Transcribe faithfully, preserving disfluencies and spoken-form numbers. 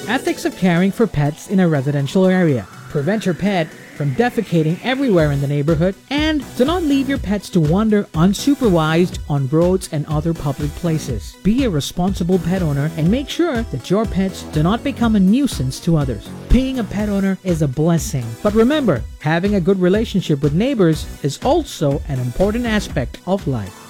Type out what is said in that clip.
Ethics of caring for pets in a residential area. Prevent your pet from defecating everywhere in the neighborhood, and do not leave your pets to wander unsupervised on roads and other public places. Be a responsible pet owner and make sure that your pets do not become a nuisance to others. Being a pet owner is a blessing, but remember, having a good relationship with neighbors is also an important aspect of life.